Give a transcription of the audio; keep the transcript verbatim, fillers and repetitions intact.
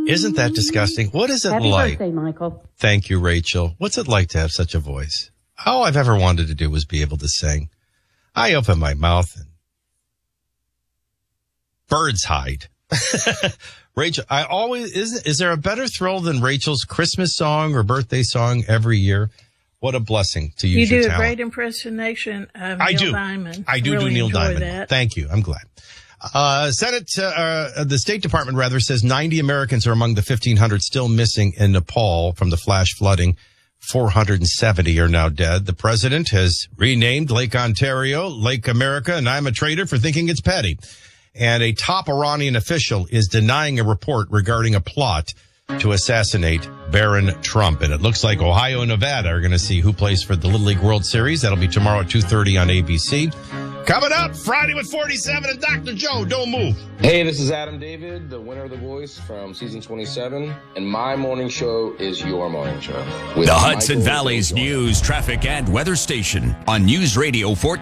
Isn't that disgusting? What is it Happy like? birthday, Michael. Thank you, Rachel. What's it like to have such a voice? All I've ever wanted to do was be able to sing. I open my mouth and birds hide. Rachel, I always, is, is there a better thrill than Rachel's Christmas song or birthday song every year? What a blessing to use you your do a talent. great impersonation of I Neil do. Diamond. I do really do Neil enjoy Diamond. That. Thank you. I'm glad. Uh, Senate, uh, uh, the State Department rather says ninety Americans are among the fifteen hundred still missing in Nepal from the flash flooding. four hundred seventy are now dead. The president has renamed Lake Ontario Lake America, and I'm a traitor for thinking it's petty. And a top Iranian official is denying a report regarding a plot to assassinate Barron Trump. And it looks like Ohio and Nevada are going to see who plays for the Little League World Series. That'll be tomorrow at two thirty on A B C. Coming up, Friday with forty-seven and Doctor Joe. Don't move. Hey, this is Adam David, the winner of The Voice from season twenty-seven. And my morning show is your morning show. The Hudson Valley's news, traffic, and weather station on News Radio fourteen.